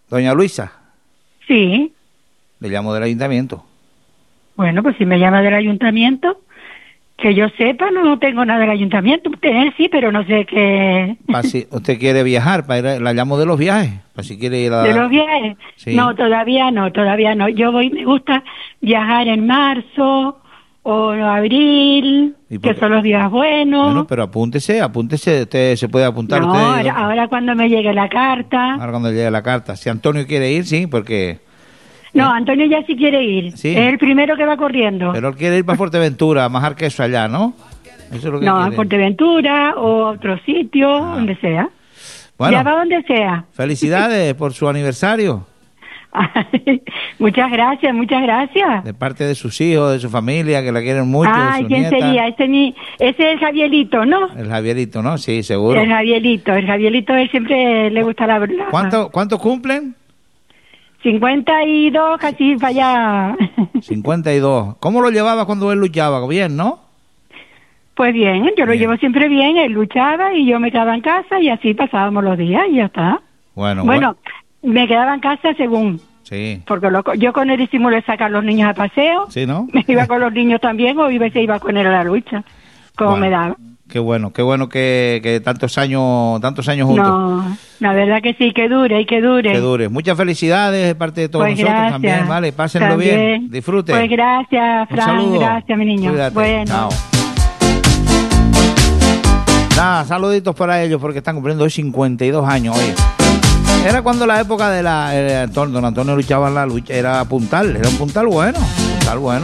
Doña Luisa, Sí. le llamo del ayuntamiento. Bueno, pues si me llama del ayuntamiento, que yo sepa, no tengo nada del ayuntamiento. Tener sí, pero no sé qué. Si usted quiere viajar, la llamo de los viajes, para si quiere ir a... ¿De los viajes? Sí. No, todavía no. Yo me gusta viajar en marzo o abril, que son los días buenos. Bueno, pero apúntese, usted se puede apuntar. No, usted, ahora cuando me llegue la carta. Ahora cuando llegue la carta. Si Antonio quiere ir, sí, porque... No, Antonio ya sí quiere ir. Sí. Es el primero que va corriendo. Pero él quiere ir para Fuerteventura, a majar queso allá, ¿no? Eso es lo que No, quiere. a Fuerteventura o a otro sitio, donde sea. Bueno, Ya va donde sea. felicidades por su aniversario. Muchas gracias. De parte de sus hijos, de su familia, que la quieren mucho. Ay, de su ¿quién nieta. sería? Ese es el Javierito, ¿no? El Javierito, ¿no? Sí, seguro. El Javierito, él siempre le gusta la... ¿Cuántos cumplen? 52, casi para allá. 52. ¿Cómo lo llevaba cuando él luchaba? Bien, ¿no? Pues bien, yo lo llevo siempre bien, él luchaba y yo me quedaba en casa y así pasábamos los días y ya está. Bueno, me quedaba en casa según... Sí. Porque yo con el estímulo de sacar a los niños a paseo, sí, ¿no? Me iba con los niños también o se iba con él a la lucha, como me daba. Qué bueno que tantos años juntos. No, la verdad que sí, que dure. Que dure. Muchas felicidades de parte de todos pues nosotros gracias, también, ¿vale? Pásenlo bien, disfruten. Pues gracias, Fran, gracias, mi niño. Cuídate. Bueno. Chao. Nada, saluditos para ellos porque están cumpliendo hoy 52 años hoy. Era cuando la época de don Antonio luchaba en la lucha, era un puntal bueno.